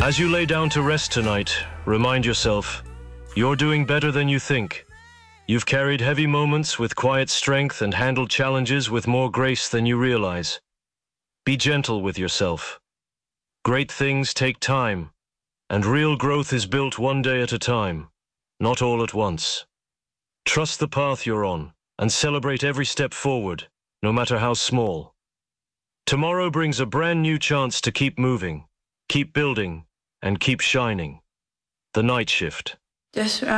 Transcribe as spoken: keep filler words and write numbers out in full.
As you lay down to rest tonight, remind yourself, you're doing better than you think. You've carried heavy moments with quiet strength and handled challenges with more grace than you realize. Be gentle with yourself. Great things take time, and real growth is built one day at a time, not all at once. Trust the path you're on, and celebrate every step forward, no matter how small. Tomorrow brings a brand new chance to keep moving, keep building, and keep shining. The Night Shift. Dus